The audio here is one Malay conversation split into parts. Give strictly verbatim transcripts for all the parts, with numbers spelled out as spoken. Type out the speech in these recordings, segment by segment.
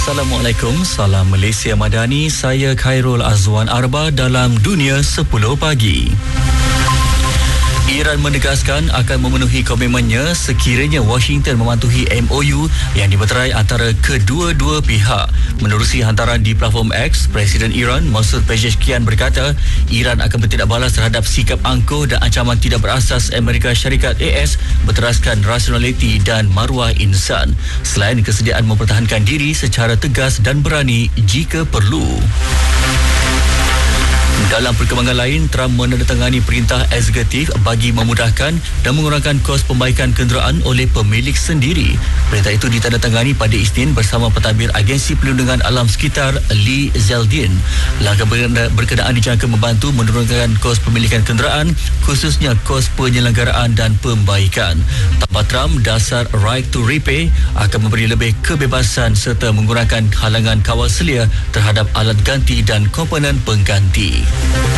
Assalamualaikum, salam Malaysia Madani. Saya Khairul Azwan Arba dalam Dunia sepuluh Pagi. Iran menegaskan akan memenuhi komitmennya sekiranya Washington mematuhi M O U yang dimeterai antara kedua-dua pihak. Menerusi hantaran di platform X, Presiden Iran Masoud Pezeshkian berkata Iran akan bertindak balas terhadap sikap angkuh dan ancaman tidak berasas Amerika Syarikat A S berteraskan rasionaliti dan maruah insan, selain kesediaan mempertahankan diri secara tegas dan berani jika perlu. Dalam perkembangan lain, Trump menandatangani perintah eksekutif bagi memudahkan dan mengurangkan kos pembaikan kenderaan oleh pemilik sendiri. Perintah itu ditandatangani pada Isnin bersama pentadbir Agensi Perlindungan Alam Sekitar Lee Zeldin. Langkah berkenaan dijangka membantu menurunkan kos pemilikan kenderaan, khususnya kos penyelenggaraan dan pembaikan. Tambah Trump, dasar right to repay akan memberi lebih kebebasan serta mengurangkan halangan kawal selia terhadap alat ganti dan komponen pengganti.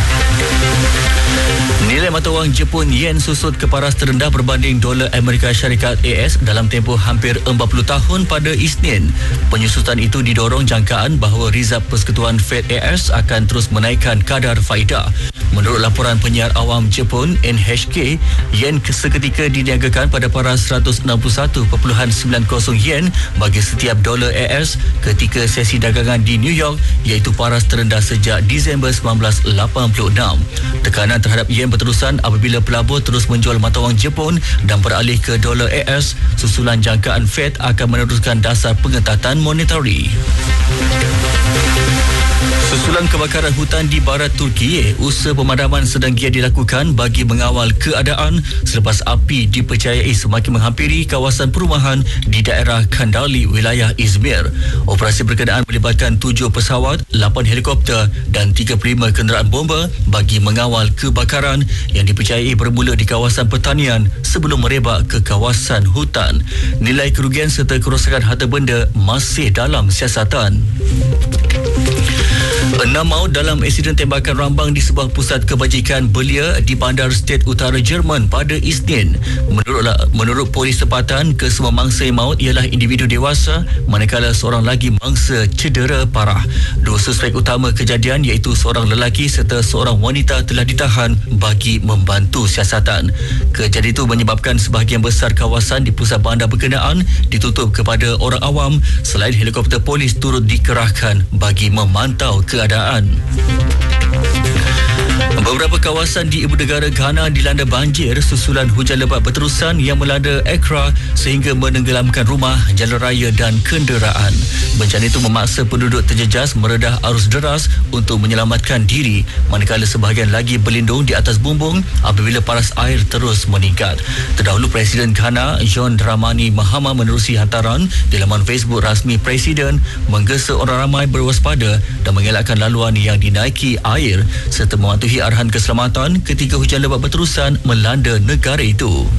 Nilai mata wang Jepun yen susut ke paras terendah berbanding dolar Amerika Syarikat A S dalam tempoh hampir empat puluh tahun pada Isnin. Penyusutan itu didorong jangkaan bahawa Rizab Persekutuan Fed A S akan terus menaikkan kadar faedah. Menurut laporan penyiar awam Jepun N H K, yen seketika diniagakan pada paras seratus enam puluh satu perpuluhan sembilan kosong yen bagi setiap dolar A S ketika sesi dagangan di New York, iaitu paras terendah sejak Disember seribu sembilan ratus lapan puluh enam. Tekanan terhadap yen berterusan apabila pelabur terus menjual mata wang Jepun dan beralih ke dolar A S susulan jangkaan Fed akan meneruskan dasar pengetatan monetari. Susulan kebakaran hutan di barat Turki, usaha pemadaman sedang giat dilakukan bagi mengawal keadaan selepas api dipercayai semakin menghampiri kawasan perumahan di daerah Kandali, wilayah Izmir. Operasi berkenaan melibatkan tujuh pesawat, lapan helikopter dan tiga puluh lima kenderaan bomba bagi mengawal kebakaran yang dipercayai bermula di kawasan pertanian sebelum merebak ke kawasan hutan. Nilai kerugian serta kerosakan harta benda masih dalam siasatan. Enam maut dalam insiden tembakan rambang di sebuah pusat kebajikan belia di bandar state utara Jerman pada Isnin. Menurut menurut polis tempatan, kesemua mangsa yang maut ialah individu dewasa, manakala seorang lagi mangsa cedera parah. Dua suspek utama kejadian iaitu seorang lelaki serta seorang wanita telah ditahan bagi membantu siasatan. Kejadian itu menyebabkan sebahagian besar kawasan di pusat bandar berkenaan ditutup kepada orang awam, selain helikopter polis turut dikerahkan bagi memantau keadaan. Beberapa kawasan di ibu negara Ghana dilanda banjir susulan hujan lebat berterusan yang melanda Accra sehingga menenggelamkan rumah, jalan raya dan kenderaan. Bencana itu memaksa penduduk terjejas meredah arus deras untuk menyelamatkan diri, manakala sebahagian lagi berlindung di atas bumbung apabila paras air terus meningkat. Terdahulu Presiden Ghana John Dramani Mahama menerusi hantaran di laman Facebook rasmi Presiden menggesa orang ramai berwaspada dan mengelakkan laluan yang dinaiki air serta mematuhi arahan keselamatan ketika hujan lebat berterusan melanda negara itu.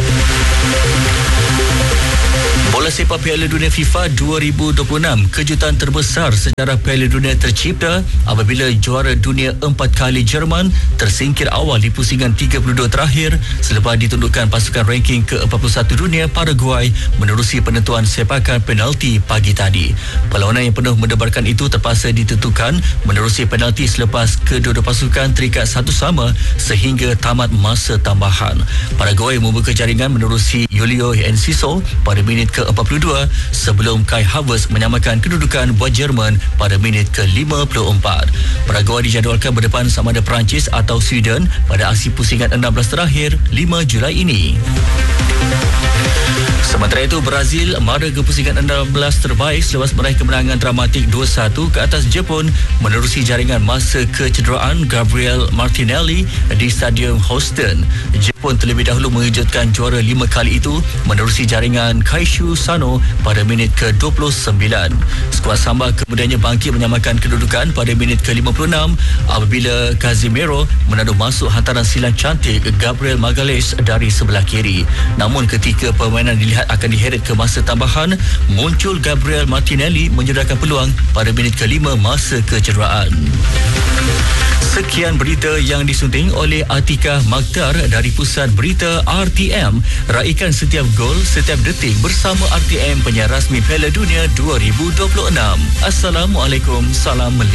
Bola sepak Piala Dunia FIFA dua ribu dua puluh enam, kejutan terbesar sejarah Piala Dunia tercipta apabila juara dunia empat kali Jerman tersingkir awal di pusingan tiga puluh dua terakhir selepas ditundukkan pasukan ranking ke empat puluh satu dunia Paraguay menerusi penentuan sepakan penalti pagi tadi. Perlawanan yang penuh mendebarkan itu terpaksa ditentukan menerusi penalti selepas kedua-dua pasukan terikat satu sama sehingga tamat masa tambahan. Paraguay membuka jaringan menerusi Julio Enciso pada minit ke empat puluh dua sebelum Kai Havertz menyamakan kedudukan buat Jerman pada minit ke lima puluh empat. Paraguay dijadualkan berdepan sama ada Perancis atau Sweden pada aksi pusingan enam belas terakhir lima Julai ini. Sementara itu, Brazil mara ke pusingan enam belas terbaik selepas meraih kemenangan dramatik dua satu ke atas Jepun menerusi jaringan masa kecederaan Gabriel Martinelli di Stadium Houston. Jepun terlebih dahulu mengejutkan juara lima kali itu menerusi jaringan Kaishu Sano pada minit ke dua puluh sembilan. Skuad Samba kemudiannya bangkit menyamakan kedudukan pada minit ke lima puluh enam apabila Casemiro menadu masuk hantaran silang cantik Gabriel Magalhaes dari sebelah kiri. Namun ketika permainan dilihat akan diheret ke masa tambahan, muncul Gabriel Martinelli menyedahkan peluang pada minit kelima masa kecederaan. Sekian berita yang disunting oleh Atika Makhtar dari Pusat Berita R T M. Raikan setiap gol, setiap detik bersama R T M, penyiar rasmi Piala Dunia dua ribu dua puluh enam. Assalamualaikum, salam Malaysia.